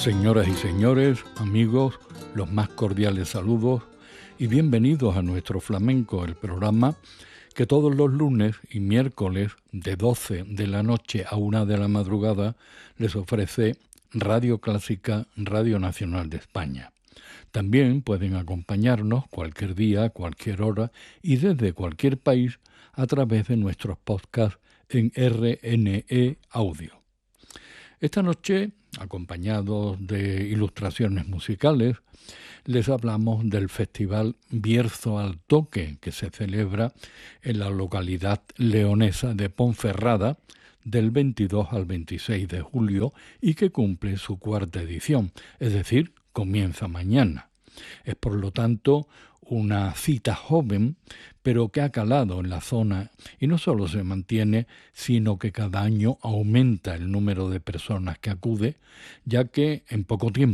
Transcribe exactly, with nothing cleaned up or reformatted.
Señoras y señores, amigos, los más cordiales saludos y bienvenidos a nuestro Flamenco, el programa que todos los lunes y miércoles de doce de la noche a una de la madrugada les ofrece Radio Clásica, Radio Nacional de España. También pueden acompañarnos cualquier día, cualquier hora y desde cualquier país a través de nuestros podcasts en R N E Audio. Esta noche, acompañados de ilustraciones musicales, les hablamos del Festival Bierzo al Toque, que se celebra en la localidad leonesa de Ponferrada del veintidós al veintiséis de julio y que cumple su cuarta edición, es decir, comienza mañana. Es por lo tanto una cita joven, pero que ha calado en la zona y no solo se mantiene, sino que cada año aumenta el número de personas que acude, ya que en poco tiempo